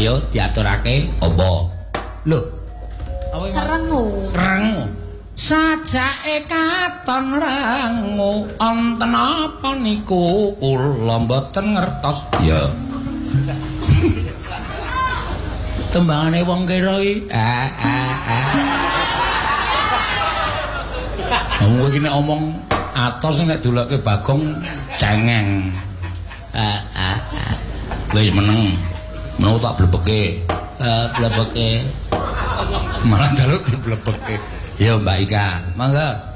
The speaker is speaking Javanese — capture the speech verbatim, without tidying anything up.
Ayo diaturake apa? Lho. Apa iki? Rengu. Rengu. Sajake katon rengu wonten apa niku kula mboten ngertos. Ya. Tembangane wong kira iki. Ah ah ah. Wong iki nek omong atos nek doloke Bagong cengeng. Ah ah ah. Wis meneng. Menawa tak blebeke. Eh blebeke. Malah jaluk diblebeke. Ya Mbak Ika, mangga.